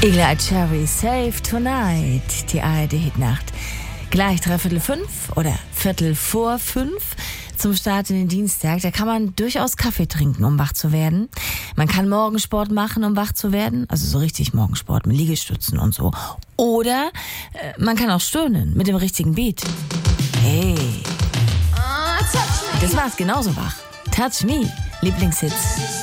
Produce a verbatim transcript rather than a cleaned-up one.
Eli Cherry, Save Tonight, die A R D-Hitnacht. Gleich dreiviertel fünf oder viertel vor fünf zum Start in den Dienstag. Da kann man durchaus Kaffee trinken, um wach zu werden. Man kann Morgensport machen, um wach zu werden. Also so richtig Morgensport mit Liegestützen und so. Oder äh, man kann auch stöhnen mit dem richtigen Beat. Hey. Das war's genauso wach. Touch Me, Lieblingshits.